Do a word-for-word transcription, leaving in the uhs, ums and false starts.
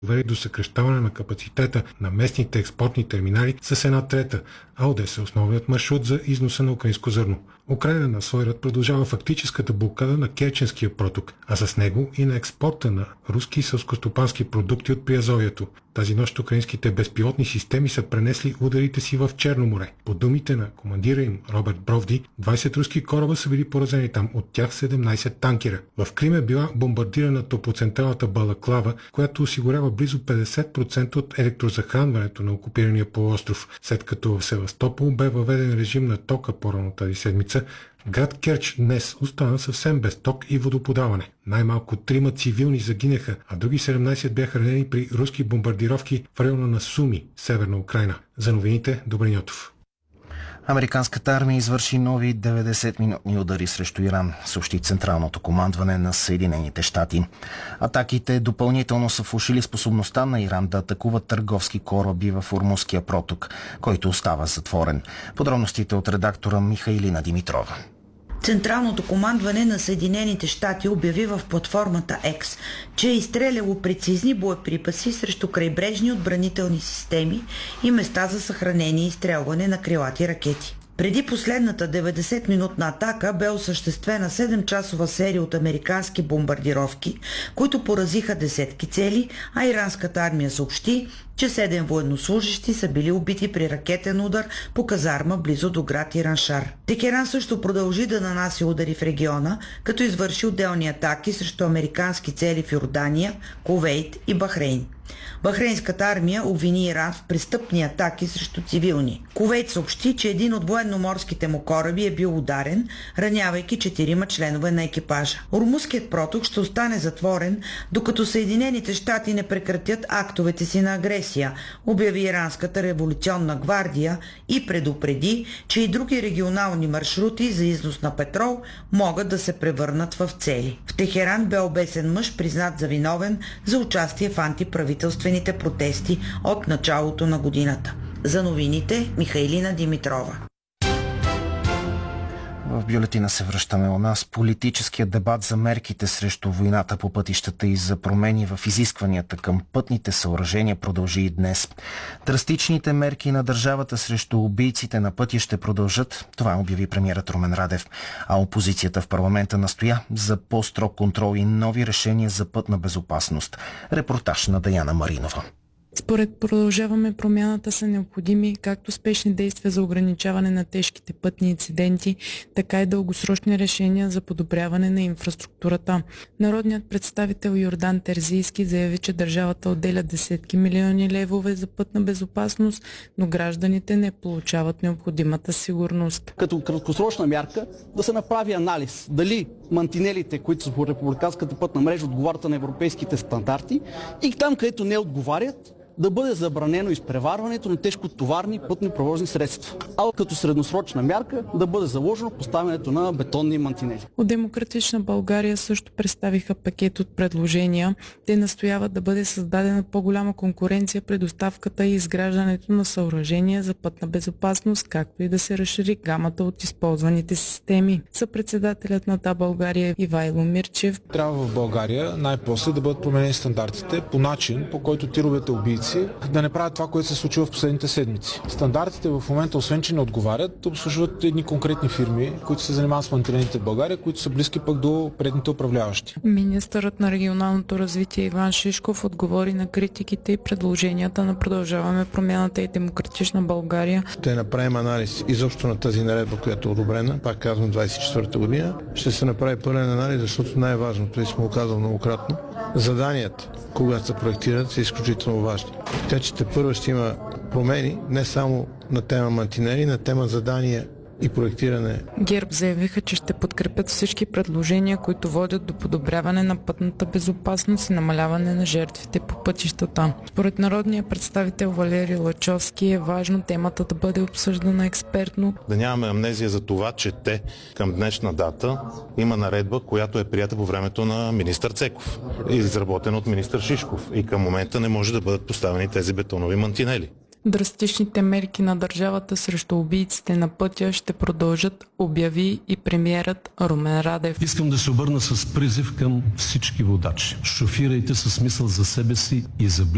довели до съкращаване на капацитета на местните експортни терминали с една трета, а Одеса е основният маршрут за износа на украинско зърно. Украйна на свой ред продължава фактическата блокада на Керченския проток, а с него и на експорта на руски селскостопански продукти от Приазовието. Тази нощ украинските безпилотни системи са пренесли ударите си в Черно море. По думите на командира им Роберт Бровди, двайсет руски кораба са били поразени там, от тях седемнайсет танкера. В Крим е била бомбардирана топлоцентралата Балаклава, която осигурява близо петдесет процента от електрозахранването на окупирания полуостров. След като в Севастопол бе въведен режим на тока по-рано тази седмица, град Керч днес остана съвсем без ток и водоподаване. Най-малко трима цивилни загинаха, а други седемнайсет бяха ранени при руски бомбардировки в района на Суми, северна Украйна. За новините, Добрин Йотов. Американската армия извърши нови деветдесетминутни удари срещу Иран, съобщи Централното командване на Съединените щати. Атаките допълнително са влошили способността на Иран да атакуват търговски кораби в Ормузския проток, който остава затворен. Подробностите от редактора Михайлина Димитрова. Централното командване на Съединените щати обяви в платформата X, че е изстреляло прецизни боеприпаси срещу крайбрежни отбранителни системи и места за съхранение и изстрелване на крилати ракети. Преди последната деветдесетминутна атака бе осъществена седемчасова серия от американски бомбардировки, които поразиха десетки цели, а иранската армия съобщи, че седем военнослужащи са били убити при ракетен удар по казарма близо до град Ираншар. Техеран също продължи да нанася удари в региона, като извърши отделни атаки срещу американски цели в Йордания, Кувейт и Бахрейн. Бахрейнската армия обвини Иран в престъпни атаки срещу цивилни. Кувейт съобщи, че един от военноморските му кораби е бил ударен, ранявайки четирима членове на екипажа. Ормузският проток ще остане затворен, докато Съединените щати не прекратят актовете си на агресия, обяви Иранската революционна гвардия и предупреди, че и други регионални маршрути за износ на петрол могат да се превърнат в цели. В Техеран бе обесен мъж, признат за виновен за участие в антиправителствените протести от началото на годината. За новините, Михайлина Димитрова. В бюлетина се връщаме у нас. Политическият дебат за мерките срещу войната по пътищата и за промени в изискванията към пътните съоръжения продължи и днес. Драстичните мерки на държавата срещу убийците на пътя ще продължат. Това обяви премиерът Румен Радев. А опозицията в парламента настоя за по-строг контрол и нови решения за пътна безопасност. Репортаж на Даяна Маринова. Според Продължаваме промяната са необходими както спешни действия за ограничаване на тежките пътни инциденти, така и дългосрочни решения за подобряване на инфраструктурата. Народният представител Йордан Терзийски заяви, че държавата отделя десетки милиони левове за пътна безопасност, но гражданите не получават необходимата сигурност. Като краткосрочна мярка да се направи анализ дали мантинелите, които са по републиканската пътна мрежа, отговарят на европейските стандарти и там, където не отговарят, да бъде забранено изпреварването на тежкотоварни пътни превозни средства. А като средносрочна мярка да бъде заложено поставянето на бетонни мантинели. От Демократична България също представиха пакет от предложения. Те настояват да бъде създадена по-голяма конкуренция при доставката и изграждането на съоръжения за пътна безопасност, както и да се разшири гамата от използваните системи. Съпредседателят на Да България Ивайло Мирчев: трябва в България най-после да бъдат променени стандартите по начин, по който тировете убийци да не правят това, което се случва в последните седмици. Стандартите в момента, освен че не отговарят, обслужват едни конкретни фирми, които се занимават с мантинелите в България, които са близки пък до предните управляващи. Министърът на регионалното развитие Иван Шишков отговори на критиките и предложенията на Продължаваме промяната и Демократична България. Ще направим анализ изобщо на тази наредба, която е одобрена, пак казвам двайсет и четвърта година. Ще се направи пълен анализ, защото най-важното, и сме го казал многократно, заданията, когато се проектират, са изключително важни. Така че тепърва ще има промени не само на тема мантинели, на тема задания и проектиране. ГЕРБ заявиха, че ще подкрепят всички предложения, които водят до подобряване на пътната безопасност и намаляване на жертвите по пътищата. Според народния представител Валери Лачовски е важно темата да бъде обсъждана експертно. Да нямаме амнезия за това, че те към днешна дата има наредба, която е прията по времето на министър Цеков, изработена от министър Шишков, и към момента не може да бъдат поставени тези бетонови мантинели. Драстичните мерки на държавата срещу убийците на пътя ще продължат, обяви и премиерът Румен Радев. Искам да се обърна с призив към всички водачи. Шофирайте с мисъл за себе си и за близките.